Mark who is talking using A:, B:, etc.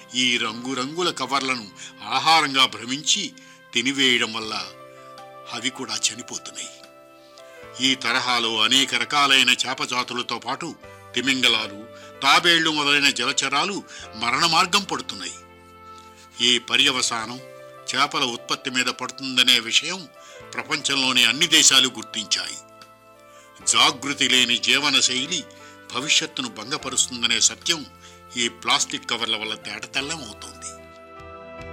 A: ఈ రంగురంగుల కవర్లను ఆహారంగా భ్రమించి తినివేయడం వల్ల అవి కూడా చనిపోతున్నాయి. ఈ తరహాలో అనేక రకాలైన చేపజాతులతో పాటు తిమింగలాలు, తాబేళ్లు మొదలైన జలచరాలు మరణ మార్గం పడుతున్నాయి. ఈ పర్యవసానం చేపల ఉత్పత్తి మీద పడుతుందనే విషయం ప్రపంచంలోని అన్ని దేశాలు గుర్తించాయి. జాగృతి లేని జీవన శైలి భవిష్యత్తును భంగపరుస్తుందనే సత్యం ఈ ప్లాస్టిక్ కవర్ల వల్ల తేటతెల్లం అవుతోంది.